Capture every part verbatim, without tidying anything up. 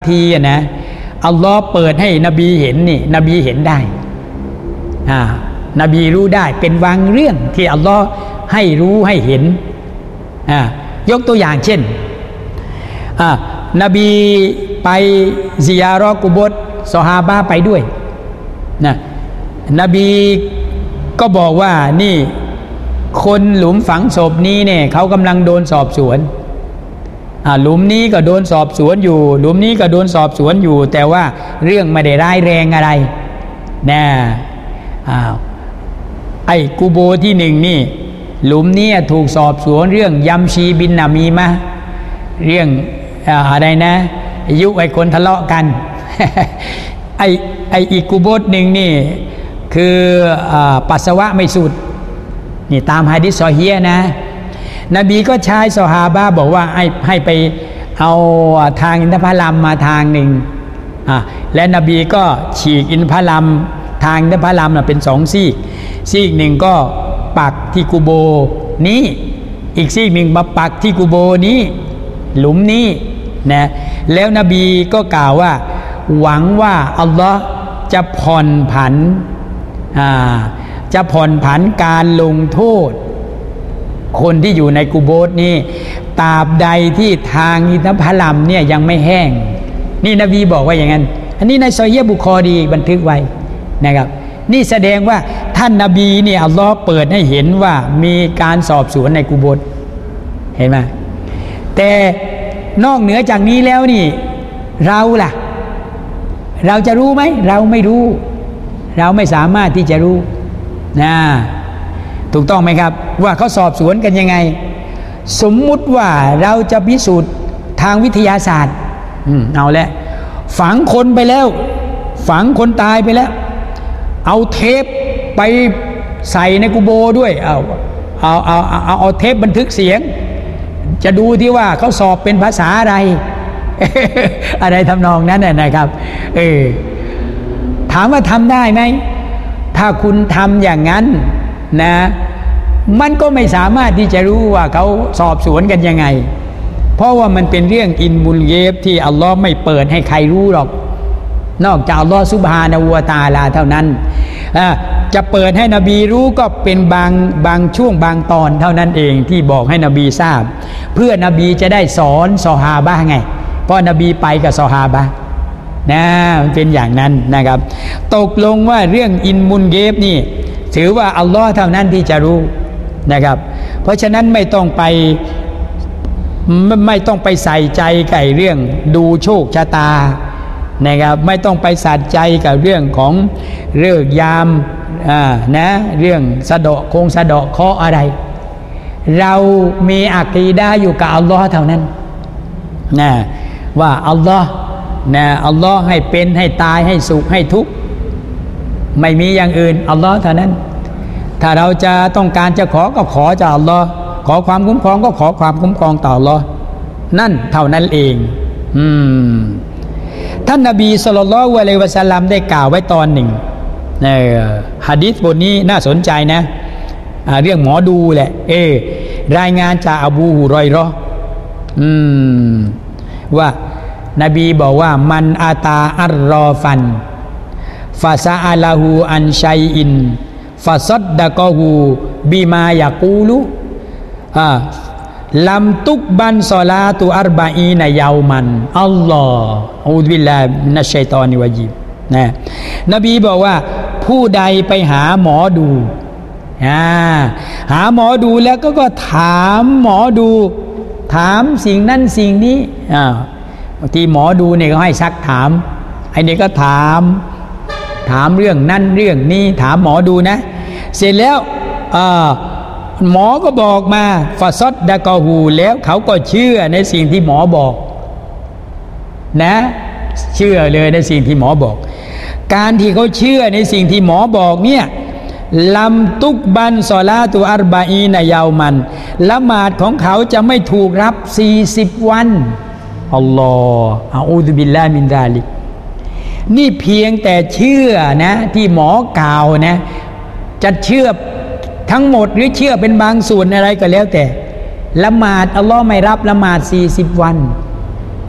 ทีนะอัลลอฮ์เปิดให้นบีเห็นนี่นบีเห็นได้อ่านบีรู้ได้เป็นบางเรื่องที่อัลลอฮ์ให้รู้ให้เห็นอ่ายกตัวอย่างเช่นอ่านบีไปซิยารอกุโบรซอฮาบะห์ไปด้วยนะนบีก็บอกว่านี่คนหลุมฝังศพนี้เนี่ยเขากำลังโดนสอบสวนอ่าหลุมนี้ก็โดนสอบสวนอยู่หลุมนี้ก็โดนสอบสวนอยู่แต่ว่าเรื่องไม่ได้ร้ายแรงอะไรนะอ้าวไอ้กูโบที่หนึ่งนี่หลุมนี้ถูกสอบสวนเรื่องยัมชีบินนามีมะเรื่องอะไรนะยุไอ้คนทะเลาะกัน ไอ้ไอ้อีกกูโบหนึ่งนี่คือปัสสาวะไม่สุดนี่ตามหะดีษซอฮีฮ์นะนบีก็ใช้ซอฮาบะห์บอกว่าให้ให้ไปเอาทางอินทผลัมมาทางหนึ่งอ่ะและนบีก็ฉีกอินทผลัมทางอินทผลัมน่ะเป็นสองซีกซีกหนึ่งก็ปักที่กุโบนี้อีกซีกหนึ่งมาปักที่กุโบนี้หลุมนี้นะแล้วนบีก็กล่าวว่าหวังว่าอัลลอฮ์จะผ่อนผันอ่าจะผ่อนผันการลงโทษคนที่อยู่ในกุโบร์นี้ตราบใดที่ทางอินทผลัมเนี่ยยังไม่แห้งนี่นบีบอกว่าอย่างนั้นอันนี้ในซอฮีฮ์บุคอรีบันทึกไว้นะครับนี่แสดงว่าท่านนบีเนี่ยอัลลอฮ์เปิดให้เห็นว่ามีการสอบสวนในกุโบร์เห็นไหมแต่นอกเหนือจากนี้แล้วนี่เราล่ะเราจะรู้ไหมเราไม่รู้เราไม่สามารถที่จะรู้นะถูกต้องไหมครับว่าเขาสอบสวนกันยังไงสมมุติว่าเราจะพิสูจน์ทางวิทยาศาสตร์อืมเอาละฝังคนไปแล้วฝังคนตายไปแล้วเอาเทปไปใส่ในกุโบด้วยเอาเอาเอาเอาเอาเทปบันทึกเสียงจะดูที่ว่าเขาสอบเป็นภาษาอะไร อะไรทำนองนั้นนะครับเออถามว่าทำได้ไหมถ้าคุณทำอย่างนั้นนะมันก็ไม่สามารถที่จะรู้ว่าเขาสอบสวนกันยังไงเพราะว่ามันเป็นเรื่องอินมุลเกฟที่อัลลอฮ์ไม่เปิดให้ใครรู้หรอกนอกจากอัลลอฮ์ซุบฮานะฮูวะตะอาลาเท่านั้นจะเปิดให้นบีรู้ก็เป็นบางบางช่วงบางตอนเท่านั้นเองที่บอกให้นบีทราบเพื่อนบีจะได้สอนซอฮาบะห์ไงเพราะนบีไปกับซอฮาบะห์นะมันเป็นอย่างนั้นนะครับตกลงว่าเรื่องอินมุลเกฟนี่ถือว่าอัลลอฮ์เท่านั้นที่จะรู้นะครับเพราะฉะนั้นไม่ต้องไปไม่ไม่ต้องไปใส่ใจกับเรื่องดูโชคชะตานะครับไม่ต้องไปใส่ใจกับเรื่องของฤกษ์ยามอ่านะเรื่องสะเดาะคงสะเดาะเคราะห์อะไร เรามีอะกีดะห์อยู่กับอัลลอฮ์เท่านั้นนะว่าอัลลอฮ์นะอัลลอฮ์ให้เป็นให้ตายให้สุขให้ทุกข์ไม่มีอย่างอื่นอัลลอฮ์เท่านั้นถ้าเราจะต้องการจะขอก็ขอจากอัลลอฮ์ขอความคุ้มครองก็ขอความคุ้มครองต่ออัลลอฮ์นั่นเท่านั้นเองอืมท่านนบีศ็อลลัลลอฮุอะลัยฮิวะซัลลัมได้กล่าวไว้ตอนหนึ่งในหะดีษบทนี้น่าสนใจนะเรื่องหมอดูแหละเออรายงานจากอบูฮุรอยเราะห์อืมว่านบีบอกว่ามันอาตาอัรรอฟันฟาซาอะลาหูอันชัยอินฟาซัดดะกอฮูบิมายะกูลุอ่าลัมตุกบันซอลาตุอัรบะอีนยาวมันอัลลอฮ์อูซุบิลลาฮิมินัชชัยฏอนิรเราะญีมนะนบีบอกว่าผู้ใดไปหาหมอดูอ่าหาหมอดูแล้วก็ก็ถามหมอดูถามสิ่งนั้นสิ่งนี้อ่าบางทีหมอดูเนี่ยก็ให้ซักถามไอ้นี่ก็ถามถามเรื่องนั้นเรื่องนี้ถามหมอดูนะเสร็จแล้วอ่าหมอก็บอกมาฟาซัดดะกอฮูแล้วเขาก็เชื่อในสิ่งที่หมอบอกนะเชื่อเลยในสิ่งที่หมอบอกการที่เขาเชื่อในสิ่งที่หมอบอกเนี่ยลัมตุกบันซอลาตุอัรบะอีนยาวมันละหมาดของเขาจะไม่ถูกรับสี่สิบวันอัลลอฮ์อะอูซุบิลลาฮิมินซาลิกนี่เพียงแต่เชื่อนะที่หมอกล่าวนะจะเชื่อทั้งหมดหรือเชื่อเป็นบางส่วนอะไรก็แล้วแต่ละหมาดอัลลอฮ์ไม่รับละหมาดสี่สิบวัน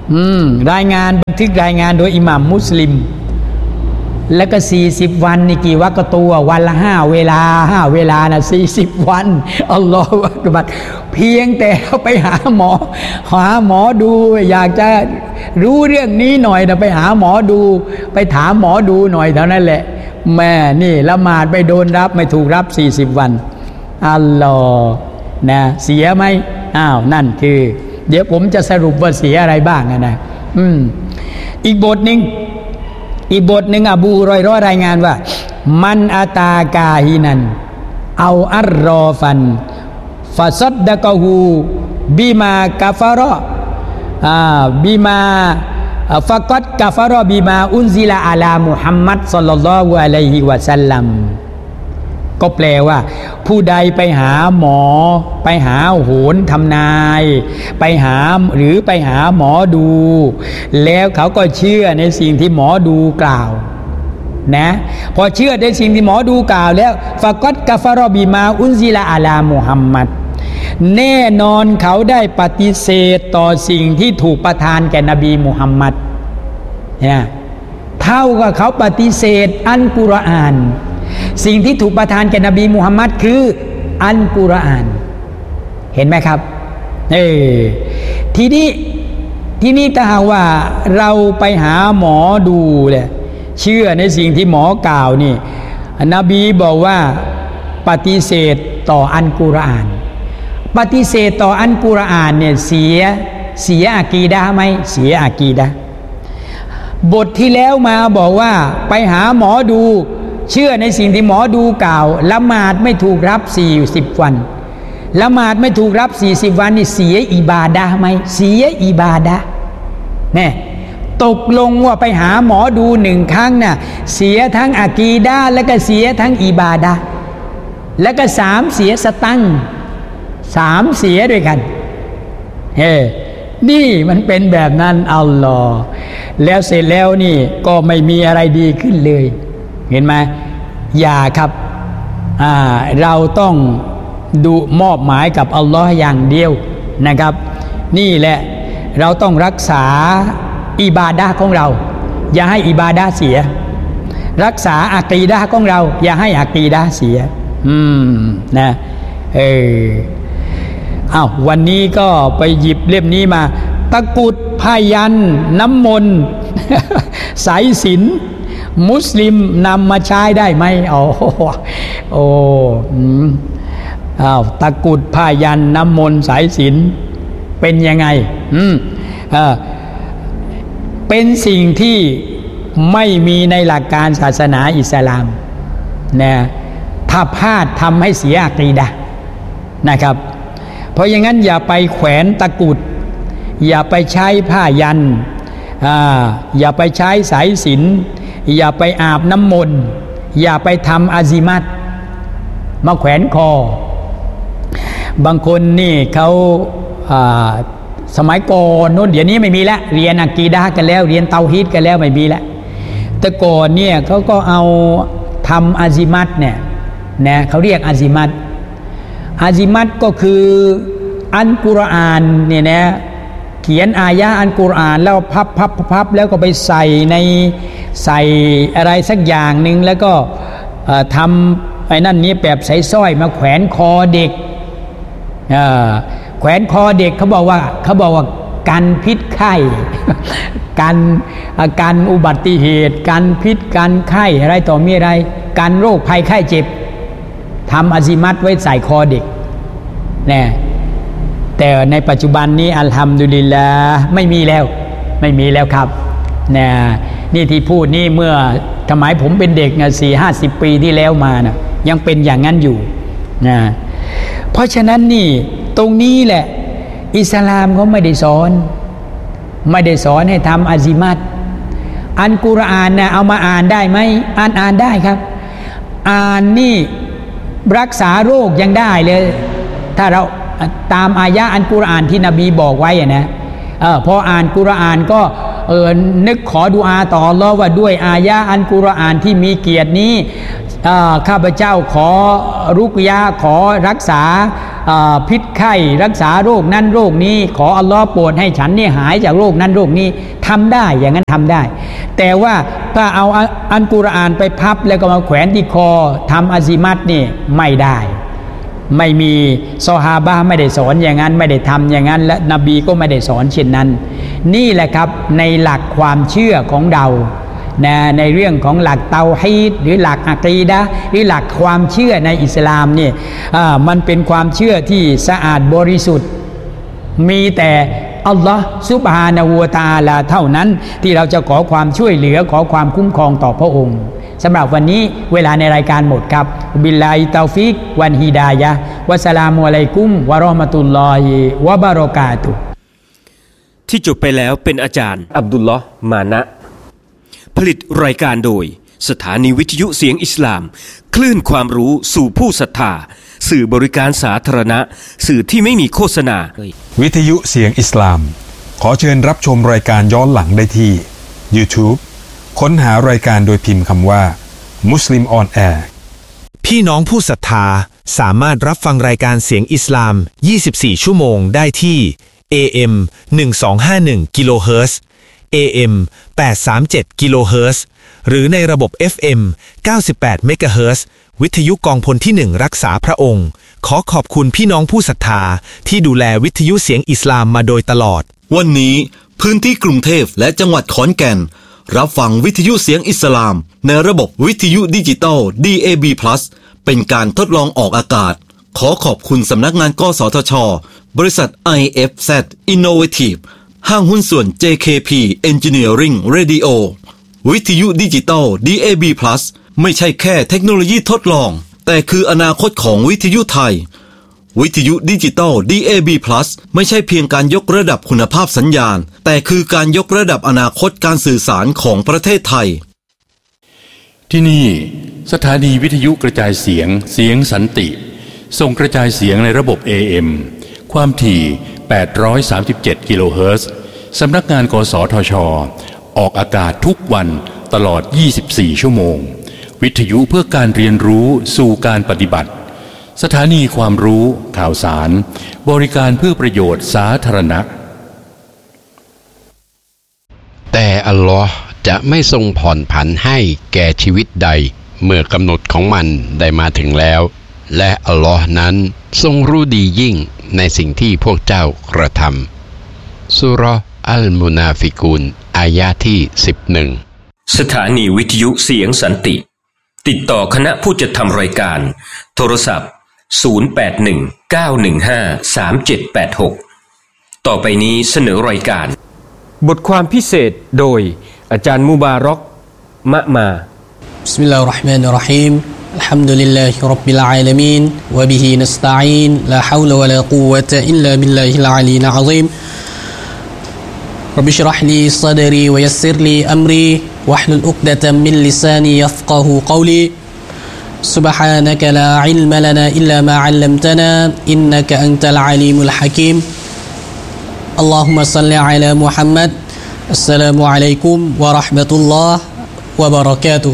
อืมรายงานบันทึกรายงานโดยอิหม่ามมุสลิมแล้วก็สี่สิบวันนี่กี่วักตัววันละห้าเวลาห้าเวลานะสี่สิบวันอัลลอฮฺอักบัรเพียงแต่เราไปหาหมอหาหมอดูอยากจะรู้เรื่องนี้หน่อยนะไปหาหมอดูไปถามหมอดูหน่อยเท่านั้นแหละแม่นี่ละหมาดไม่โดนรับไม่ถูกรับสี่สิบวันอัลลอฮฺนะเสียไหมอ้าวนั่นคือเดี๋ยวผมจะสรุปว่าเสียอะไรบ้างนะอืมอีกบทหนึ่งอีกบทหนึ่งอบูรอยร้อรายงานว่ามันอาตากาฮินันเอาอัรรอฟันฟาซัดดะกะฮูบิมากาฟารออ่าบิมาฟะกัดกาฟารอบิมาอุนซิลาอะลามุฮัมมัดศ็อลลัลลอฮุอะลัยฮิวะซัลลัมก็แปลว่าผู้ใดไปหาหมอไปหาโหรทำนายไปหาหรือไปหาหมอดูแล้วเขาก็เชื่อในสิ่งที่หมอดูกล่าวนะพอเชื่อในสิ่งที่หมอดูกล่าวแล้วฟะกัดกะฟารอบิมาอุนซิลาอะลามุฮัมมัดแน่นอนเขาได้ปฏิเสธต่อสิ่งที่ถูกประทานแก่นบีมุฮัมมัดเนี่ยเท่ากับเขาปฏิเสธอัลกุรอานสิ่งที่ถูกประทานแก่นบีมุฮัมมัดคืออัลกุรอานเห็นไหมครับเออทีนี้ทีนี้ถ้าหากว่าเราไปหาหมอดูเลยเชื่อในสิ่งที่หมอกล่าวนี่นบีบอกว่าปฏิเสธต่ออัลกุรอานปฏิเสธต่ออัลกุรอานเนี่ยเสียเสียอากีดะห์ไหมเสียอากีดะห์บทที่แล้วมาบอกว่าไปหาหมอดูเชื่อในสิ่งที่หมอดูกล่าวละหมาดไม่ถูกรับสี่สิบวันละหมาดไม่ถูกรับสี่สิบวันนี่เสียอิบาดะห์ไหมเสียอิบาดะห์แน่ตกลงว่าไปหาหมอดูหนึ่งครั้งน่ะเสียทั้งอากีดะห์แล้วก็เสียทั้งอิบาดะห์แล้วก็สามเสียสตังค์สามเสียด้วยกันเฮ้นี่มันเป็นแบบนั้นอัลลอฮ์แล้วเสร็จแล้วนี่ก็ไม่มีอะไรดีขึ้นเลยเห็นไหมอย่าครับอ่าเราต้องดูมอบหมายกับอัลลอฮ์อย่างเดียวนะครับนี่แหละเราต้องรักษาอิบาดะห์ของเราอย่าให้อิบาดะห์เสียรักษาอะกีดะห์ของเราอย่าให้อะกีดะห์เสียอืมนะเอออ้าววันนี้ก็ไปหยิบเล่มนี้มาตะกุดพยัญน้ำมนต์สายศีลมุสลิมนำมาใช้ได้ไหมโอ้โอ้อ้าวตะกุดพยัญน้ำมนต์สายศีลเป็นยังไงอืมเออเป็นสิ่งที่ไม่มีในหลักการศาสนาอิสลามนะถ้าพลาดทำให้เสียอะกีดะห์นะครับเพราะอย่างนั้นอย่าไปแขวนตะกุดอย่าไปใช้ผ้ายันอ่าอย่าไปใช้สายศีลอย่าไปอาบน้ำมนต์อย่าไปทำอาซิมัตมาแขวนคอบางคนนี่เขาสมัยก่อนโน้นเดี๋ยวนี้ไม่มีแล้วเรียนอะกีดะห์กันแล้วเรียนเตาฮีดกันแล้วไม่มีแล้วแต่ก่อนเนี่ยเขาก็เอาทำอาซิมัตเนี่ยนะเขาเรียกอาซิมัตอาซิมัตก็คืออัลกุรอานเนี่ยนะเขียนอายะอัลกุรอานแล้วพับพับพับแล้วก็ไปใส่ในใส่อะไรสักอย่างหนึ่งแล้วก็ทำไอ้นั่นนี้แบบใส่สร้อยมาแขวนคอเด็กแขวนคอเด็กเขาบอกว่าเขาบอกว่ากันพิษไข้กันกันอุบัติเหตุกันพิษกันไข้อะไรต่อมีอะไรกันโรคภัยไข้เจ็บทำอาซิมัตไว้ใส่คอเด็กเนี่ยแต่ในปัจจุบันนี้อัลฮัมดุลิลลาห์ไม่มีแล้วไม่มีแล้วครับเนี่ยนี่ที่พูดนี่เมื่อสมัยผมเป็นเด็กนะสี่ห้าสิบปีที่แล้วมานะยังเป็นอย่างนั้นอยู่นะเพราะฉะนั้นนี่ตรงนี้แหละอิสลามเขาไม่ได้สอนไม่ได้สอนให้ทำอาซิมัตอัลกุรอานนะเอามาอ่านได้ไหมอ่านอ่านได้ครับอ่านนี่รักษาโรคยังได้เลยถ้าเราตามอายะอัลกุรอานที่นบีบอกไว้นะเออพออ่านกุรอานก็เออนึกขอดุอาต่ออัลเลาะห์ว่าด้วยอายะอัลกุรอานที่มีเกียรตินี้ข้าพเจ้าขอรุกยะขอรักษาพิษไข้รักษาโรคนั้นโรคนี้ขออัลลอฮ์โปรดให้ฉันนี่หายจากโรคนั้นโรคนี้ทำได้อย่างนั้นทำได้แต่ว่าถ้าเอาอัลกุรอานไปพับแล้วก็มาแขวนที่คอทำอาซิมัตนี่ไม่ได้ไม่มีซอฮาบะห์ไม่ได้สอนอย่างนั้นไม่ได้ทำอย่างนั้นและนบีก็ไม่ได้สอนเช่นนั้นนี่แหละครับในหลักความเชื่อของเรานะในเรื่องของหลักเตาฮีดหรือหลักอะกีดะห์หรือหลักความเชื่อในอิสลามเนี่ยมันเป็นความเชื่อที่สะอาดบริสุทธิ์มีแต่อัลลอฮ์ซุบฮานะฮูวะตะอาลาเท่านั้นที่เราจะขอความช่วยเหลือขอความคุ้มครองต่อพระองค์สำหรับวันนี้เวลาในรายการหมดครับบิลลาฮิตอฟิกวันฮิดายะฮ์วะสลามุอะลัยกุมวะเราะห์มะตุลลอฮิวะบะเราะกาตุฮ์ที่จบไปแล้วเป็นอาจารย์อับดุลลอฮ์มานะผลิตรายการโดยสถานีวิทยุเสียงอิสลามคลื่นความรู้สู่ผู้ศรัทธาสื่อบริการสาธารณะสื่อที่ไม่มีโฆษณาวิทยุเสียงอิสลามขอเชิญรับชมรายการย้อนหลังได้ที่ YouTube ค้นหารายการโดยพิมพ์คำว่ามุสลิมออนแอร์พี่น้องผู้ศรัทธาสามารถรับฟังรายการเสียงอิสลามยี่สิบสี่ชั่วโมงได้ที่ เอ เอ็ม หนึ่งสองห้าหนึ่ง กิโลเฮิรตซ์ เอ เอ็ม แปดสามเจ็ด กิโลเฮิรตซ์หรือในระบบ เอฟ เอ็ม เก้าสิบแปด เมกะเฮิรตซ์วิทยุกองพลที่หนึ่งรักษาพระองค์ขอขอบคุณพี่น้องผู้ศรัทธาที่ดูแลวิทยุเสียงอิสลามมาโดยตลอดวันนี้พื้นที่กรุงเทพและจังหวัดขอนแก่นรับฟังวิทยุเสียงอิสลามในระบบวิทยุดิจิตอล ดี เอ บี พลัส เป็นการทดลองออกอากาศขอขอบคุณสำนักงานกสทช.บริษัท ไอ เอฟ แซด Innovative ห้างหุ้นส่วน เจ เค พี Engineering Radio วิทยุดิจิตอล ดี เอ บี พลัส ไม่ใช่แค่เทคโนโลยีทดลองแต่คืออนาคตของวิทยุไทยวิทยุดิจิตอล ดี เอ บี พลัส ไม่ใช่เพียงการยกระดับคุณภาพสัญญาณแต่คือการยกระดับอนาคตการสื่อสารของประเทศไทยที่นี่สถานีวิทยุกระจายเสียงเสียงสันติส่งกระจายเสียงในระบบ เอ เอ็ม ความถี่แปดร้อยสามสิบเจ็ดกิโลเฮิรตซ์สำนักงานกสทช.ออกอากาศทุกวันตลอดยี่สิบสี่ชั่วโมงวิทยุเพื่อการเรียนรู้สู่การปฏิบัติสถานีความรู้ข่าวสารบริการเพื่อประโยชน์สาธารณะแต่อัลลอฮ์จะไม่ทรงผ่อนผันให้แก่ชีวิตใดเมื่อกำหนดของมันได้มาถึงแล้วและอัลลอฮ์นั้นทรงรู้ดียิ่งในสิ่งที่พวกเจ้ากระทำซูเราะห์อัลมุนาฟิกูนอายะที่สิบเอ็ดสถานีวิทยุเสียงสันติติดต่อคณะผู้จัดทำรายการโทรศัพท์ศูนย์ แปด หนึ่ง เก้า หนึ่ง ห้า สาม เจ็ด แปด หกต่อไปนี้เสนอรายการบทความพิเศษโดยอาจารย์มุบารอกมะมาบิสมิลลาฮิรเราะห์มานิรเราะฮีมอัลฮัมดุลิลลาฮิร็อบบิลอาลามีนวะบิฮินัสตะอีนลาฮาวละวะลากุวะตะอิลลาบิลลาฮิลอะลีลอะซีมร็อบบิชเราะห์ลีศอดรีวะยัสซิรลีอัมรีวะห์ลุลอุกดะตัมมินลิซานียัฟกะฮูกอลี سبحانك لا علم لنا إلا ما علمتنا إنك أنت العليم الحكيم اللهم صل على محمد السلام عليكم ورحمة الله وبركاته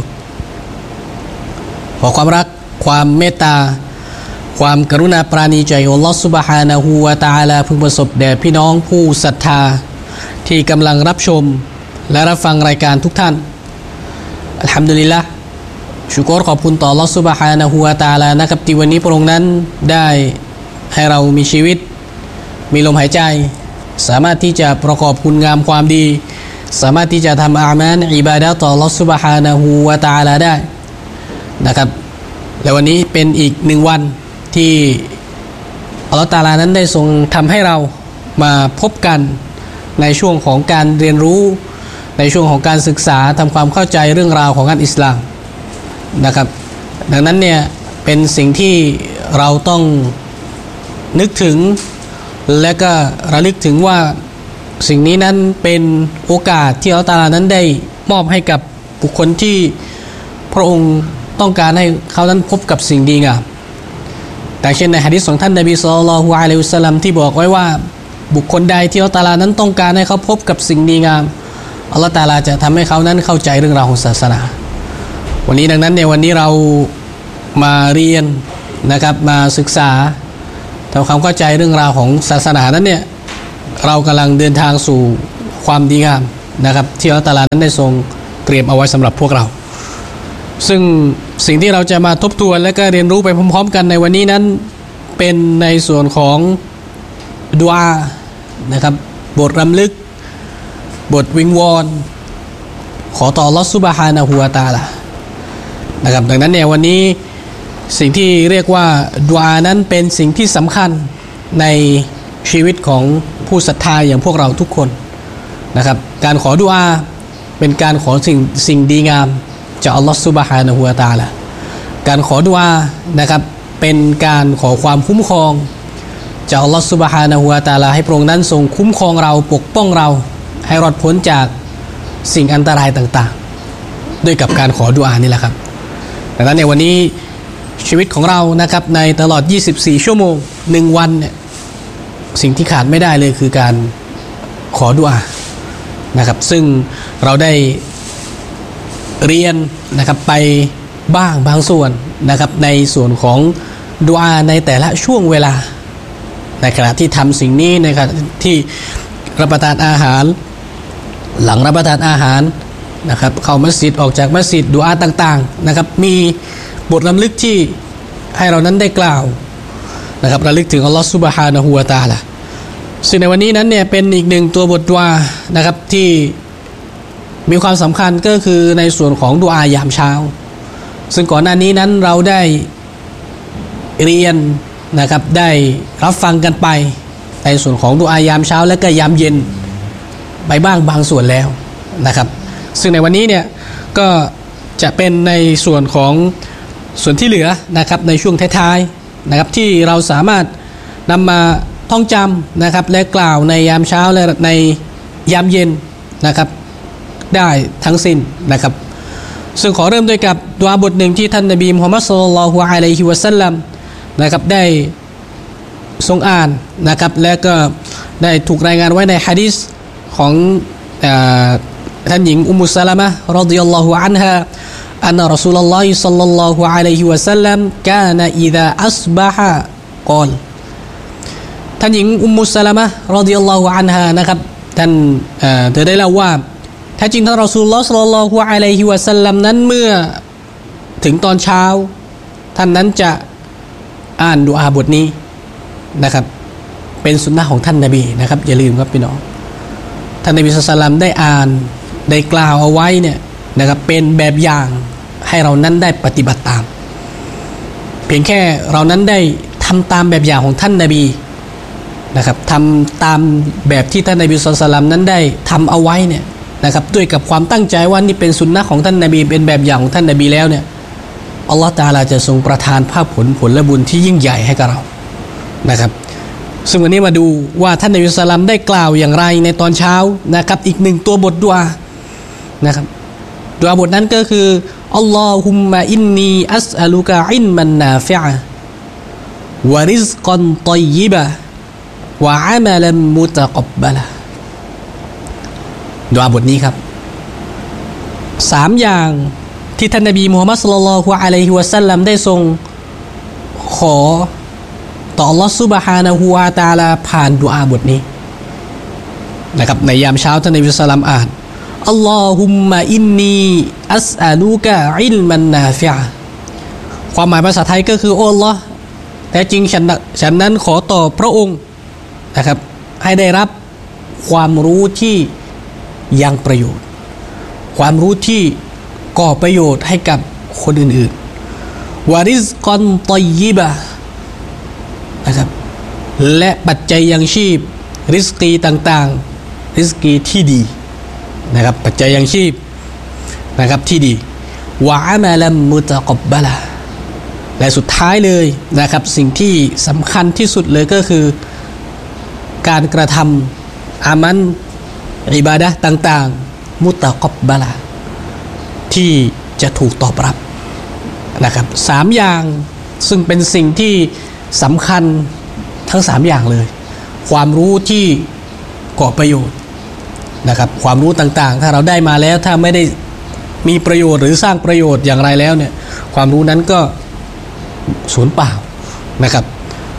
ขอความรักความเมตตาความกรุณาปราณีใจของอัลเลาะห์ซุบฮานะฮูวะตะอาลาพึงประสบแด่พี่น้องผู้ศรัทธาที่กำลังรับชมและรับฟังรายการทุกท่านอัลฮัมดุลิลละห์ชุกรขอบคุณต่ออัลเลาะห์ซุบฮานะฮูวะตะอาลานะครับที่วันนี้พระองค์นั้นได้ให้เรามีชีวิตมีลมหายใจสามารถที่จะประกอบคุณงามความดีสามารถที่จะทำอามัลอิบาดะห์ต่ออัลเลาะห์ซุบฮานะฮูวะตะอาลาได้นะครับและวันนี้เป็นอีกหนึ่งวันที่อัลเลาะห์ตะอาลานั้นได้ทรงทำให้เรามาพบกันในช่วงของการเรียนรู้ในช่วงของการศึกษาทำความเข้าใจเรื่องราวของอัลอิสลามนะครับดังนั้นเนี่ยเป็นสิ่งที่เราต้องนึกถึงและก็ระลึกถึงว่าสิ่งนี้นั้นเป็นโอกาสที่อัลเลาะห์ตะอาลานั้นได้มอบให้กับบุคคลที่พระองค์ต้องการให้เขานั้นพบกับสิ่งดีงามแต่เช่นในหะดีษของท่านนบีศ็อลลัลลอฮุอะลัยฮิวะซัลลัมที่บอกไว้ว่าบุคคลใดที่อัลเลาะห์ตะอาลานั้นต้องการให้เขาพบกับสิ่งดีงามอัลเลาะห์ตะอาลาจะทำให้เขานั้นเข้าใจเรื่องราวของศาสนาวันนี้ดังนั้นในวันนี้เรามาเรียนนะครับมาศึกษาทำความเข้าใจเรื่องราวของศาสนานั้นเนี่ยเรากำลังเดินทางสู่ความดีงามนะครับที่อัลเลาะห์ตะอาลานั้นได้ทรงเตรียมเอาไว้สำหรับพวกเราซึ่งสิ่งที่เราจะมาทบทวนและก็เรียนรู้ไปพร้อมๆกันในวันนี้นั้นเป็นในส่วนของดุอานะครับบทรำลึกบทวิงวอนขอต่ออัลเลาะห์ซุบฮานะฮูวะตะอาลานะครับดังนั้นเนี่ยวันนี้สิ่งที่เรียกว่าดุอานั้นเป็นสิ่งที่สำคัญในชีวิตของผู้ศรัทธาอย่างพวกเราทุกคนนะครับการขอดุอาเป็นการขอสิ่งสิ่งดีงามจากอัลเลาะห์ซุบฮานะฮูวะตะอาลาการขอดุอานะครับเป็นการขอความคุ้มครองจากอัลเลาะห์ซุบฮานะฮูวะตะอาลาให้พระองค์นั้นทรงคุ้มครองเราปกป้องเราให้รอดพ้นจากสิ่งอันตรายต่างๆด้วยกับการขอดุอานี่แหละครับดังนั้นในวันนี้ชีวิตของเรานะครับในตลอดยี่สิบสี่ชั่วโมงหนึ่งวันเนี่ยสิ่งที่ขาดไม่ได้เลยคือการขอดุอานะครับซึ่งเราได้เรียนนะครับไปบ้างบางส่วนนะครับในส่วนของดุอาในแต่ละช่วงเวลาในขณะที่ทำสิ่งนี้ในขณะที่รับประทานอาหารหลังรับประทานอาหารนะครับเข้ามัสยิดออกจากมัสยิดดุอาต่างๆนะครับมีบทรำลึกที่ให้เรานั้นได้กล่าวนะครับระลึกถึงอัลลอฮฺซุบฮานะฮูวะตะอาลาซึ่งในวันนี้นั้นเนี่ยเป็นอีกหนึ่งตัวบทดุอานะครับที่มีความสำคัญก็คือในส่วนของดุอายามเช้าซึ่งก่อนหน้านี้นั้นเราได้เรียนนะครับได้รับฟังกันไปในส่วนของดุอายามเช้าและก็ยามเย็นไปบ้างบางส่วนแล้วนะครับซึ่งในวันนี้เนี่ยก็จะเป็นในส่วนของส่วนที่เหลือนะครับในช่วงท้ายๆนะครับที่เราสามารถนำมาท่องจำนะครับและกล่าวในยามเช้าและในยามเย็นนะครับได้ทั้งสิ้นนะครับซึ่งขอเริ่มด้วยกับดุอาบทหนึ่งที่ท่านนบีมุฮัมมัดศ็อลลัลลอฮุอะลัยฮิวะซัลลัมนะครับได้ทรงอ่านนะครับและก็ได้ถูกรายงานไว้ในหะดีษของท่านหญิงอุมมุสซะละมะฮ์รอฎิยัลลอฮุอันฮาอันรอซูลุลลอฮิศ็อลลัลลอฮุอะลัยฮิวะซัลลัมกานะอิซาอัศบะฮะกอลท่านหญิงอุมมุสซะละมะฮ์รอฎิยัลลอฮุอันฮานะครับท่านเธอได้เล่าว่าแท้จริงท่านรอซูลุลลอฮ์ศ็อลลัลลอฮุอะลัยฮิวะซัลลัมนั้นเมื่อถึงตอนเช้าท่านนั้นจะอ่านดุอาบทนี้นะครับเป็นสุนนะของท่านนบีนะครับอย่าลืมครับพี่น้องท่านนบีศ็อลลัลลอฮุอะลัยฮิวะซัลลัมได้อ่านได้กล่าวเอาไว้เนี่ยนะครับเป็นแบบอย่างให้เรานั้นได้ปฏิบัติตามเพียงแค่เรานั้นได้ทำตามแบบอย่างของท่านนบีนะครับทำตามแบบที่ท่านนบีศ็อลลัลลอฮุอะลัยฮิวะซัลลัมนั้นได้ทำเอาไว้เนี่ยนะครับด้วยกับความตั้งใจว่านี่เป็นสุนนะของท่านนบีเป็นแบบอย่างของท่านนบีแล้วเนี่ยอัลลอฮฺตะอาลาจะทรงประทานภาพผลผลและบุญที่ยิ่งใหญ่ให้กับเรานะครับซึ่งวันนี้มาดูว่าท่านนบีศ็อลลัลลอฮุอะลัยฮิวะซัลลัมได้กล่าวอย่างไรในตอนเช้านะครับอีกหนึ่งตัวบทดุอานะครับดุอาบทนั้นก็คืออัลลอฮุมมะอินนีอัสอะลุกะอิลมันนาฟิอะฮ์วะริซกันฏอยยิบะฮ์วะอะมะลันมุตะกับบะละฮ์ดุอาบทนี้ครับสามอย่างที่ท่านนบีมุฮัมมัดศ็อลลัลลอฮุอะลัยฮิวะซัลลัมได้ทรงขอต่ออัลเลาะห์ซุบฮานะฮูวะตะอาลาผ่านดุอาบทนี้นะครับในยามเช้าท่านนบีศ็อลลัลลอฮุอะลัยฮิวะซัลลัมอ่านอัลลอฮุมมะอินนีอัสอะลุกะอิลมันนาฟิอะฮ์ความหมายภาษาไทยก็คือโอ้อัลเลาะห์แท้จริงฉันฉันนั้นขอต่อพระองค์นะครับให้ได้รับความรู้ที่ยังประโยชน์ความรู้ที่ก่อประโยชน์ให้กับคนอื่นๆวะริซกันฏอยยิบะฮ์นะครับและปัจจัยยังชีพริสกีต่างๆริสกีที่ดีนะครับปัจจัยยังชีพนะครับที่ดีวะอะมะลันมุตะกับบะละฮ์และสุดท้ายเลยนะครับสิ่งที่สำคัญที่สุดเลยก็คือการกระทำอามันอิบาดะห์ต่างๆมุตะกับบะละฮ์ที่จะถูกตอบรับนะครับสามอย่างซึ่งเป็นสิ่งที่สำคัญทั้งสามอย่างเลยความรู้ที่ก่อประโยชน์นะครับความรู้ต่างๆถ้าเราได้มาแล้วถ้าไม่ได้มีประโยชน์หรือสร้างประโยชน์อย่างไรแล้วเนี่ยความรู้นั้นก็สูญเปล่านะครับ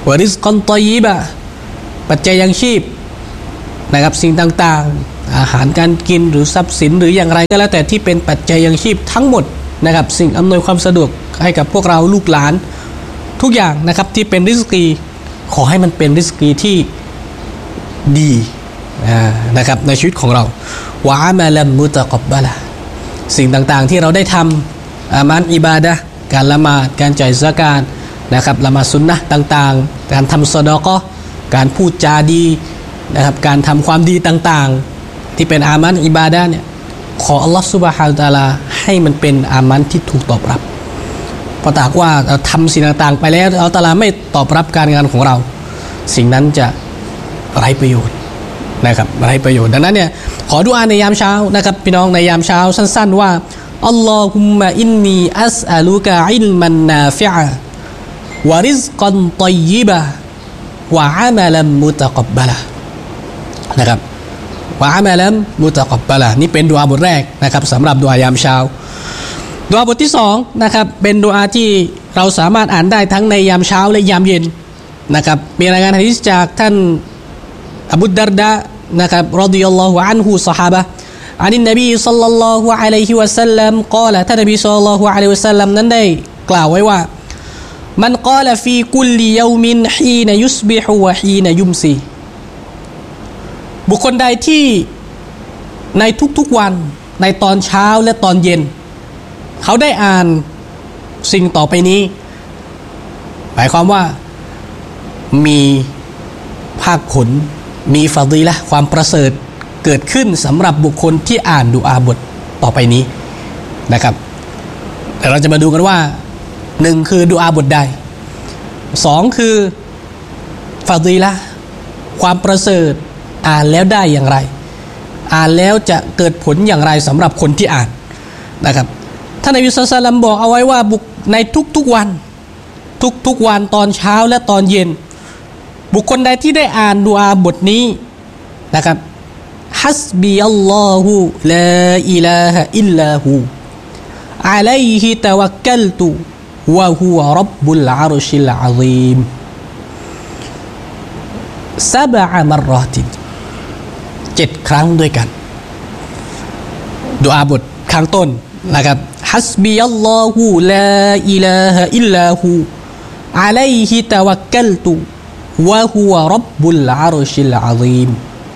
วะริซกอนตอยยิบะปัจจัยยังชีพนะครับสิ่งต่างๆอาหารการกินหรือทรัพย์สินหรืออย่างไรก็แล้วแต่ที่เป็นปัจจัยยังชีพทั้งหมดนะครับสิ่งอำนวยความสะดวกให้กับพวกเราลูกหลานทุกอย่างนะครับที่เป็นริสกีขอให้มันเป็นริสกีที่ดีนะครับในชีวิตของเราวะอามัลัมมุตะกับบะละสิ่งต่างๆที่เราได้ทำอามันอิบาดะห์การละหมาดการจ่ายซะกาตนะครับละหมาดซุนนะห์ต่างๆการทำซอดาเกาะห์การพูดจาดีนะครับการทำความดีต่างๆที่เป็นอามันอิบาดะห์เนี่ยขออัลลอฮฺซุบฮานะฮูวะตะอาลาให้มันเป็นอามันที่ถูกตอบรับเพราะถ้าว่าเราทำสิ่งต่างๆไปแล้วอัลลอฮฺตะอาลาไม่ตอบรับการงานของเราสิ่งนั้นจะไร้ประโยชน์นะครับไร้ประโยชน์ดังนั้นเนี่ยขอดุอาในยามเช้านะครับพี่น้องในยามเช้าสั้นๆว่าอัลลอฮุมมะอินนีอัสอะลุกะอิลมันนาฟิอะห์วะริซกันฏอยยิบะห์วะอามัลัมมุตะกับบะละนะครับวะอามัลัมมุตะกับบะละนี่เป็นดุอาบทแรกนะครับสำหรับดุอายามเช้าดุอาบทที่สองนะครับเป็นดุอาที่เราสามารถอ่านได้ทั้งในยามเช้าและยามเย็นนะครับมีรายงานหะดีษจากท่านอบูดาร์ดะนะครับรอฎิยัลลอฮุอันฮุซอฮาบะห์อานินนบีศ็อลลัลลอฮุอะลัยฮิวะซัลลัมกล่าวท่านนบีศ็อลลัลลอฮุอะลัยฮิวะซัลลัมนั้นได้กล่าวไว้ว่ามันกล่าวฟีกุลลิยอมินฮีนยุสบิฮุวะฮีนยุมซีบุคคลใดที่ในทุกๆวันในตอนเช้าและตอนเย็นเขาได้อ่านสิ่งต่อไปนี้หมายความว่ามีภาคผลมีฟาฎีละห์ความประเสริฐเกิดขึ้นสำหรับบุคคลที่อ่านดุอาบทต่อไปนี้นะครับแต่เราจะมาดูกันว่าหนึ่งคือดุอาบทใดสองคือฟาฎีละห์ความประเสริฐอ่านแล้วได้อย่างไรอ่านแล้วจะเกิดผลอย่างไรสำหรับคนที่อ่านนะครับท่านนบีศ็อลลัลลอฮุอะลัยฮิวะซัลลัมบอกเอาไว้ว่าในทุกๆวันทุกๆวันตอนเช้าและตอนเย็นบุคคลใดที่ได้อ่านดุอาบทนี้นะครับฮัสบีอัลลอฮุลาอิลาฮะอิลลาฮูอะลัยฮิตะวักกัลตุวะฮุวะร็อบบุลอาร์ชิลอะซีมซะบะอะมัรรอตินเจ็ดครั้งด้วยกันดุอาบทข้างต้นนะครับฮัสบีอัลลอฮุลาอิลาฮะอิลลาฮูอะลัยฮิตะวักกัลตุวะฮุวะร็อบบุลอาร์ชิลอะซีม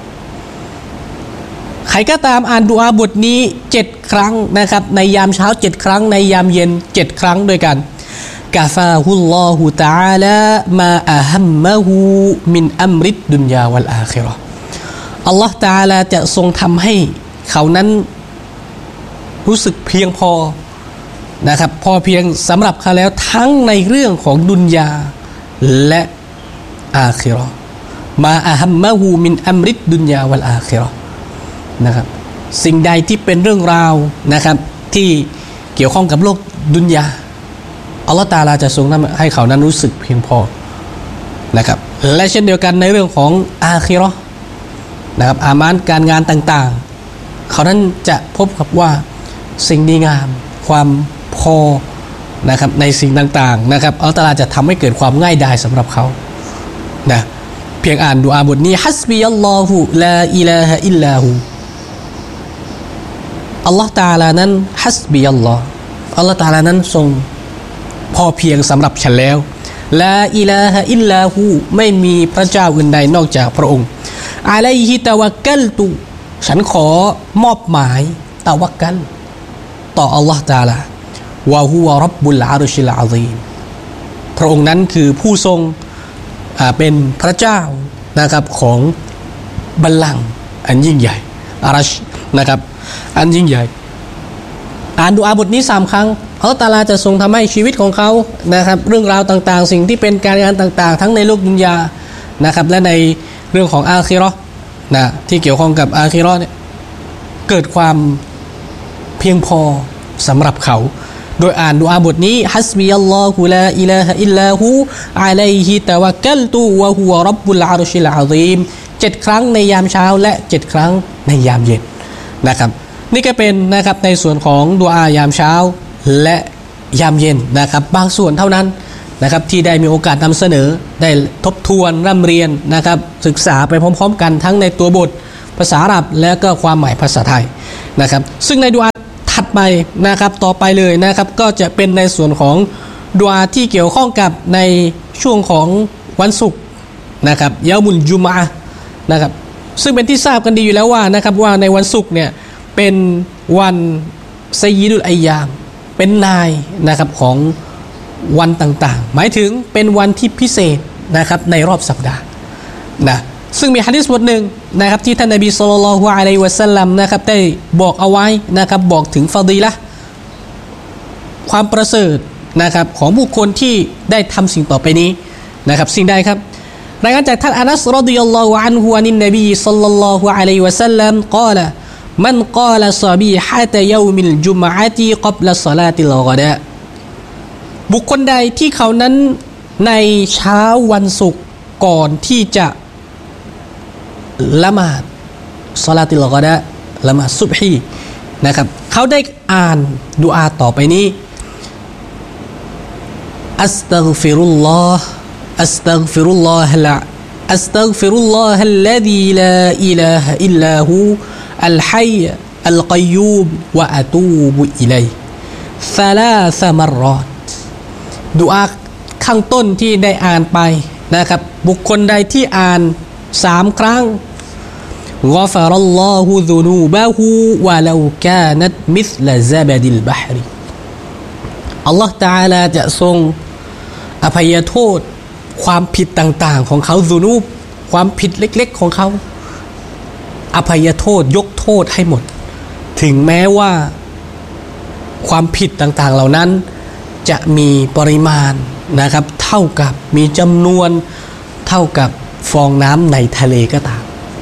ใครก็ตามอ่านดุอาบทนี้เจ็ดครั้งนะครับในยามเช้าเจ็ดครั้งในยามเย็นเจ็ดครั้งด้วยกันกาฟาฮุลลอฮุตะอาลามาอะฮัมมะฮูมินอัมริดดุนยาวัลอาคิเราะห์อัลลอฮฺตะอาลาจะทรงทำให้เขานั้นรู้สึกเพียงพอนะครับพอเพียงสำหรับเขาแล้วทั้งในเรื่องของดุนยาและอาคิเราะห์มาอะฮัมมะฮูมินอัมริดดุนยาวัลอาคิเราะห์นะครับสิ่งใดที่เป็นเรื่องราวนะครับที่เกี่ยวข้องกับโลกดุนยาอัลลอฮฺตะอาลาจะทรงทำให้เขานั้นรู้สึกเพียงพอนะครับและเช่นเดียวกันในเรื่องของอาคิเราะห์นะครับอามานการงานต่างๆเขานั้นจะพบกับว่าสิ่งดีงามความพอนะครับในสิ่งต่างๆนะครับอัลลอฮฺตะอาลาจะทำให้เกิดความง่ายดายสำหรับเขานะเพียงอ่านดุอาบทนี้ฮัสบีอัลลอฮุลาอิลาฮะอิลลาฮูอัลลอฮฺตะอาลานั้นฮัสบีอัลลอฮ์อัลลอฮฺตะอาลานั้นทรงพอเพียงสำหรับฉันแล้วลาอิลาฮะอิลลาฮูไม่มีพระเจ้าอื่นใดนอกจากพระองค์อะลัยฮิตะวักกัลตุฉันขอมอบหมายตะวักกัลต่ออัลลอฮฺตะอาลาวะฮุวะร็อบบุลอาร์ชิลอะซีมพระองค์นั้นคือผู้ทรงเป็นพระเจ้านะครับของบัลลังก์อันยิ่งใหญ่อารัชนะครับอันยิ่งใหญ่อ่านดุอาบทนี้สามครั้งอัลเลาะห์ตะอาลาจะทรงทำให้ชีวิตของเขานะครับเรื่องราวต่างๆสิ่งที่เป็นการงานต่างๆทั้งในโลกดุนยานะครับและในเรื่องของอาคิเราะห์นะที่เกี่ยวข้องกับอาคิเราะห์เนี่ยเกิดความเพียงพอสำหรับเขาโดยอ่านดุอาบทนี้ฮัสบีอัลลอฮุลาอิลาฮะอิลลาฮูอะลัยฮิตะวักกัลตุวะฮุวะร็อบบุลอาร์ชิลอะซีมเจ็ดครั้งในยามเช้าและเจ็ดครั้งในยามเย็นนะครับนี่ก็เป็นนะครับในส่วนของดุอายามเช้าและยามเย็นนะครับบางส่วนเท่านั้นนะครับที่ได้มีโอกาสนำเสนอได้ทบทวนร่ำเรียนนะครับศึกษาไปพร้อมๆกันทั้งในตัวบทภาษาอาหรับและก็ความหมายภาษาไทยนะครับซึ่งในดุอาถัดไปนะครับต่อไปเลยนะครับก็จะเป็นในส่วนของดุอาที่เกี่ยวข้องกับในช่วงของวันศุกร์นะครับยามุลจุมอะห์นะครับซึ่งเป็นที่ทราบกันดีอยู่แล้วว่านะครับว่าในวันศุกร์เนี่ยเป็นวันไซยิดุลอัยยามเป็นนายนะครับของวันต่างๆหมายถึงเป็นวันที่พิเศษนะครับในรอบสัปดาห์นะซึ่งมีหะดีษบทหนึ่งนะครับที่ท่านนบีศ็อลลัลลอฮุอะลัยฮิวะซัลลัมนะครับได้บอกเอาไว้นะครับบอกถึงฟะฎีละห์ความประเสริฐนะครับของบุคคลที่ได้ทำสิ่งต่อไปนี้นะครับสิ่งใดครับรายงานจากท่านอานัสรอฎิยัลลอฮุอันฮุอานินนบีศ็อลลัลลอฮุอะลัยฮิวะซัลลัมกล่าวมันกล่าวศอบีฮะตะยอมิลจุมอะะติกับละศอลาติลฆอดาบุคคลใดที่เขานั้นในเช้าวันศุกร์ก่อนที่จะละหมาดศอลาติลฆอดาละหมาดซุบฮีนะครับเขาได้อ่านดุอาต่อไปนี้อัสตัฆฟิรุลลอฮ์อัสตัฆฟิรุลลอฮะละอัสตัฆฟิรุลลอฮะลลซีลาอิลาฮะอิลลาฮูอัลฮัยยอัลกัยยูมวะอะตูบุอิลัยฮิซะลาซะมัรรอตดุอาข้างต้นที่ได้อ่านไปนะครับบุคคลใดที่อ่านสามครั้งกอฟารัลลอฮุซุนูบะฮูวะลาคานัตมิสละซะบดิลบะฮริอัลลอฮฺตะอาลาจะทรงอภัยโทษความผิดต่างๆของเขาซุนูบความผิดเล็กๆของเขาอภัยโทษยกโทษให้หมดถึงแม้ว่าความผิดต่างๆเหล่านั้นจะมีปริมาณนะครับเท่ากับมีจำนวนเท่ากับฟองน้ำในทะเลก็ตาม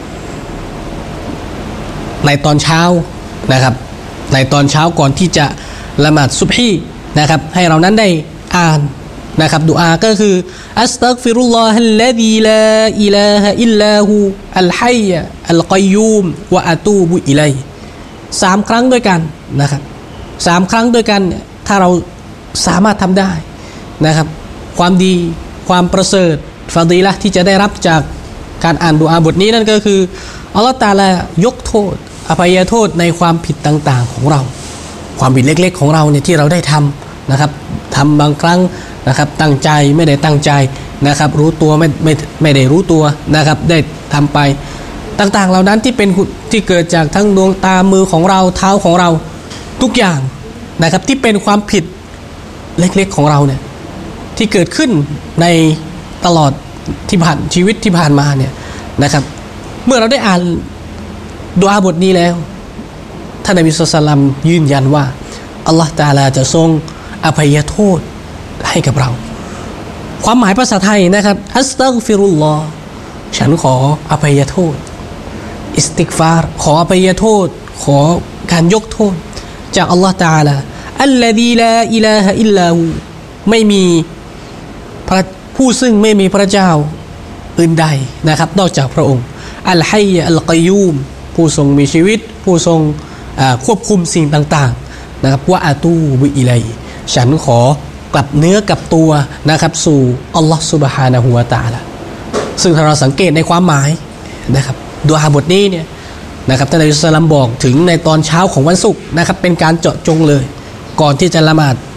ในตอนเช้านะครับในตอนเช้าก่อนที่จะละหมาดซุบฮีนะครับให้เรานั้นได้อ่านนะครับดุอาก็คืออัสตัฆฟิรุลลอฮัลลซีลาอิลาฮะอิลลาฮูอัลฮัยยอัลกัยยูมวะอะตูบุอิลัยฮิสามครั้งด้วยกันนะครับสามครั้งด้วยกันถ้าเราสามารถทำได้นะครับความดีความประเสริฐฟาฎีละห์ที่จะได้รับจากการอ่านดุอาบทนี้นั่นก็คืออัลเลาะห์ตะอาลายกโทษอภัยโทษในความผิดต่างๆของเราความผิดเล็กๆของเราเนี่ยที่เราได้ทำนะครับทำบางครั้งนะครับตั้งใจไม่ได้ตั้งใจนะครับรู้ตัวไม่ไม่ไม่ได้รู้ตัวนะครับได้ทำไปต่างๆเหล่านั้นที่เป็นที่เกิดจากทั้งดวงตามือของเราเท้าของเราทุกอย่างนะครับที่เป็นความผิดเล็กๆของเราเนี่ยที่เกิดขึ้นในตลอดที่ผ่านชีวิตที่ผ่านมาเนี่ยนะครับเมื่อเราได้อ่านดุอาบทนี้แล้วท่านนบีศ็อลลัลลอฮุอะลัยฮิวะซัลลัมยืนยันว่าอัลลอฮฺตะอาลาจะทรงอภัยโทษให้กับเราความหมายภาษาไทยนะครับอัสตัฆฟิรุลลอฮ์ฉันขออภัยโทษอิสติฆฟารขออภัยโทษขอการยกโทษจากอัลลอฮฺตะอาลาอัลลซีลาอิลาฮะอิลลาฮูไม่มีพระผู้ซึ่งไม่มีพระเจ้าอื่นใดนะครับนอกจากพระองค์อัลฮัยยอัลกัยยูมผู้ทรงมีชีวิตผู้ทรงควบคุมสิ่งต่างๆนะครับวะอะตูบุอิลัยฉันขอกลับเนื้อกลับตัวนะครับสู่อัลลอฮฺซุบฮานะฮูวะตะอาลาซึ่งถ้าเราสังเกตในความหมายนะครับดุอาบทนี้เนี่ยนะครับท่านนบีศ็อลลัลลอฮุอะลัยฮิวะซัลลัมบอกถึงในตอนเช้าของวันศุกร์นะครับเป็นการเจาะจงเลยก่อนที่จะละหมาด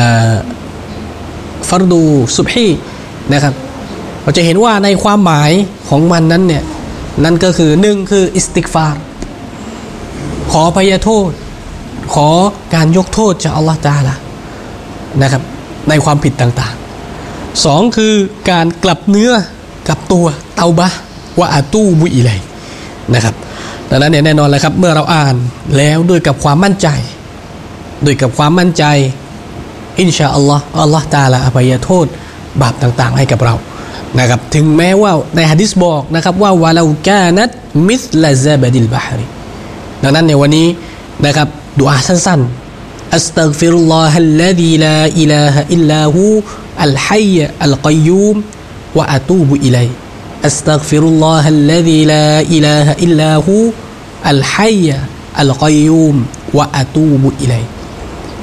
ฟัรดูซุบฮีนะครับเราจะเห็นว่าในความหมายของมันนั้นเนี่ยนั่นก็คือหนึ่งคืออิสติฆฟารขออภัยโทษขอการยกโทษจากอัลลอฮฺตะอาลานะครับในความผิดต่างๆสองคือการกลับเนื้อกลับตัวเตาบะวะอะตูบุอิลัยนะครับดังนั้นเนี่ยแน่นอนเลยครับเมื่อเราอ่านแล้วด้วยกับความมั่นใจด้วยกับความมั่นใจอินชาอัลลอฮ์อัลลอฮ์ตะอาลาอภัยโทษบาปต่างๆให้กับเรานะครับถึงแม้ว่าในหะดีษบอกนะครับว่าวะลาคานัตมิสละซะบดิลบะฮริดังนั้นในวันนี้นะครับดุอาสั้นๆอัสตัฆฟิรุลลอฮัลลซีลาอิลาฮะอิลลาฮูอัลฮัยยอัลกัยยูมวะอะตูบุอิลัยฮิอัสตัฆฟิรุลลอฮัลลซีลาอิลาฮะอิลลาฮูอัลฮัยยอัลกัยยูมวะอะตูบุอิลัยฮิ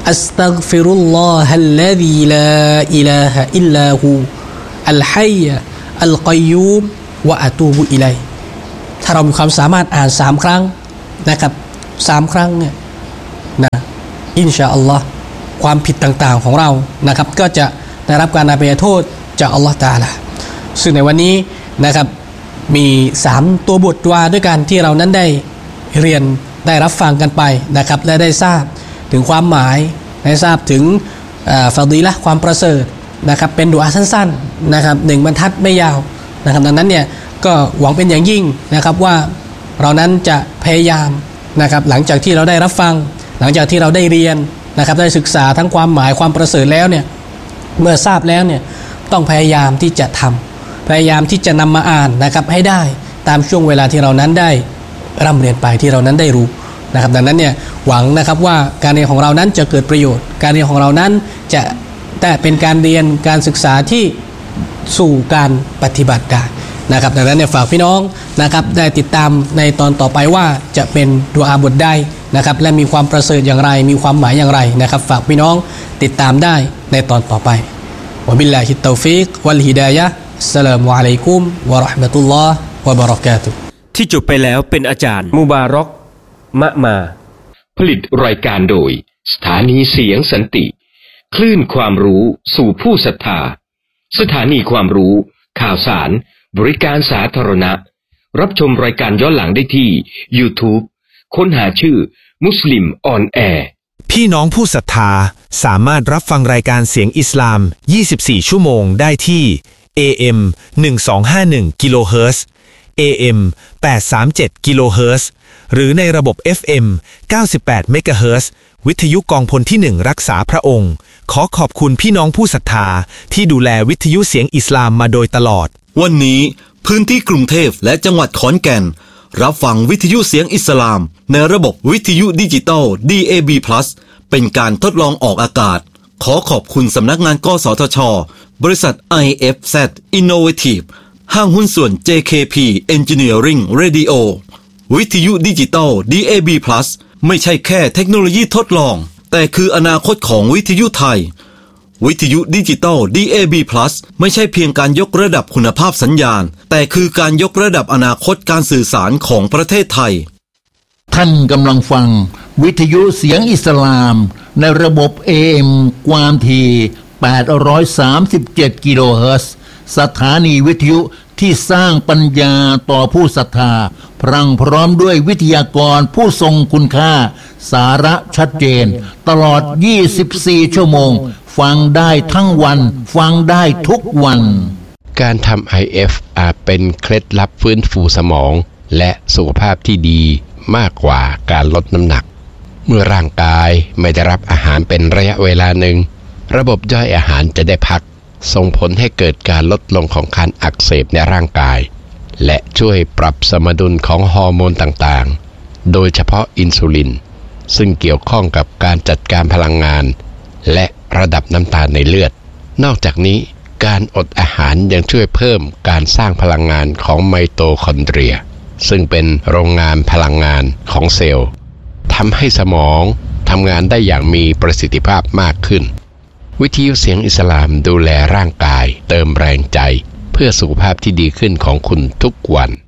อัสตัฆฟิรุลลอฮัลลซีลาอิลาฮะอิลลาฮูอัลฮัยอัลกัยยูมวะอะตูบุอิลัยถ้าเรามีความสามารถอ่านสามครั้งนะครับสามครั้งเนี่ยนะอินชาอัลลอฮ์ความผิดต่างๆของเรานะครับก็จะได้รับการอภัยโทษจากอัลลอฮ์ตะอาลาซึ่งในวันนี้นะครับมีสามตัวบทดุอาด้วยกันที่เรานั้นได้เรียนได้รับฟังกันไปนะครับและได้ทราบถึงความหมายได้ทราบถึงฟาดีละห์ความประเสริฐนะครับเป็นดุอาสั้นๆนะครับหนึ่งบรรทัดไม่ยาวนะครับดังนั้นเนี่ยก็หวังเป็นอย่างยิ่งนะครับว่าเรานั้นจะพยายามนะครับหลังจากที่เราได้รับฟังหลังจากที่เราได้เรียนนะครับได้ศึกษาทั้งความหมายความประเสริฐแล้วเนี่ยเมื่อทราบแล้วเนี่ยต้องพยายามที่จะทำพยายามที่จะนำมาอ่านนะครับให้ได้ตามช่วงเวลาที่เรานั้นได้ร่ำเรียนไปที่เรานั้นได้รู้นะครับดังนั้นเนี่ยหวังนะครับว่าการเรียนของเรานั้นจะเกิดประโยชน์การเรียนของเรานั้นจะแต่เป็นการเรียนการศึกษาที่สู่การปฏิบัติได้นะครับดังนั้นเนี่ยฝากพี่น้องนะครับได้ติดตามในตอนต่อไปว่าจะเป็นดุอาบทใดนะครับและมีความประเสริฐอย่างไรมีความหมายอย่างไรนะครับฝากพี่น้องติดตามได้ในตอนต่อไปวะบิลลาฮิตตอฟิกวัลฮิดายะฮ์อัสสลามุอะลัยกุมวะเราะห์มะตุลลอฮ์วะบะเราะกาตุฮ์ที่จบไปแล้วเป็นอาจารย์มุบารอกมะมาผลิตรายการโดยสถานีเสียงสันติคลื่นความรู้สู่ผู้ศรัทธาสถานีความรู้ข่าวสารบริการสาธารณะรับชมรายการย้อนหลังได้ที่ YouTube ค้นหาชื่อมุสลิมออนแอร์พี่น้องผู้ศรัทธาสามารถรับฟังรายการเสียงอิสลามยี่สิบสี่ชั่วโมงได้ที่ เอ เอ็ม หนึ่งสองห้าหนึ่ง กิโลเฮิรตซ์ เอ เอ็ม แปดสามเจ็ด กิโลเฮิรตซ์ หรือในระบบ เอฟ เอ็ม เก้าสิบแปด เมกะเฮิรตซ์ วิทยุกองพลที่หนึ่งรักษาพระองค์ขอขอบคุณพี่น้องผู้ศรัทธาที่ดูแลวิทยุเสียงอิสลามมาโดยตลอดวันนี้พื้นที่กรุงเทพและจังหวัดขอนแก่นรับฟังวิทยุเสียงอิสลามในระบบวิทยุดิจิตอล ดี เอ บี Plus เป็นการทดลองออกอากาศขอขอบคุณสำนักงานกสทช.บริษัท ไอ เอฟ แซด Innovative ห้างหุ้นส่วน เจ เค พี Engineering Radio วิทยุดิจิตอล ดี เอ บี Plus ไม่ใช่แค่เทคโนโลยีทดลองแต่คืออนาคตของวิทยุไทยวิทยุดิจิตอล ดี เอ บี Plus ไม่ใช่เพียงการยกระดับคุณภาพสัญญาณแต่คือการยกระดับอนาคตการสื่อสารของประเทศไทยท่านกำลังฟังวิทยุเสียงอิสลามในระบบ เอ เอ็ม ความถี่แปดร้อยสามสิบเจ็ดกิโลเฮิรตซ์สถานีวิทยุที่สร้างปัญญาต่อผู้ศรัทธาพรั่งพร้อมด้วยวิทยากรผู้ทรงคุณค่าสาระชัดเจนตลอดยี่สิบสี่ชั่วโมงฟังได้ทั้งวันฟังได้ทุกวันการทำ ไอ เอฟ อาจเป็นเคล็ดลับฟื้นฟูสมองและสุขภาพที่ดีมากกว่าการลดน้ำหนักเมื่อร่างกายไม่ได้รับอาหารเป็นระยะเวลาหนึ่งระบบย่อยอาหารจะได้พักส่งผลให้เกิดการลดลงของการอักเสบในร่างกายและช่วยปรับสมดุลของฮอร์โมนต่างๆโดยเฉพาะอินซูลินซึ่งเกี่ยวข้องกับการจัดการพลังงานและระดับน้ำตาลในเลือดนอกจากนี้การอดอาหารยังช่วยเพิ่มการสร้างพลังงานของไมโตคอนเดรียซึ่งเป็นโรงงานพลังงานของเซลล์ทำให้สมองทำงานได้อย่างมีประสิทธิภาพมากขึ้นวิทยุเสียงอิสลามดูแลร่างกายเติมแรงใจเพื่อสุขภาพที่ดีขึ้นของคุณทุกวัน